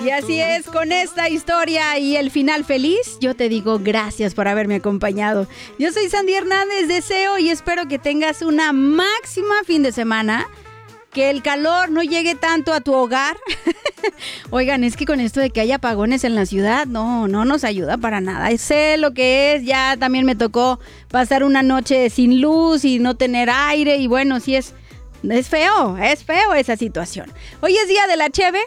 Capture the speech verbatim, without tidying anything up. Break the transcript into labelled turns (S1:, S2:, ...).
S1: Y así es, con esta historia y el final feliz, yo te digo gracias por haberme acompañado. Yo soy Sandy Hernández, deseo y espero que tengas una máxima fin de semana, que el calor no llegue tanto a tu hogar. Oigan, es que con esto de que hay apagones en la ciudad, no, no nos ayuda para nada. Sé lo que es, ya también me tocó pasar una noche sin luz y no tener aire y bueno, sí es... Es feo, es feo esa situación. Hoy es día de la cheve,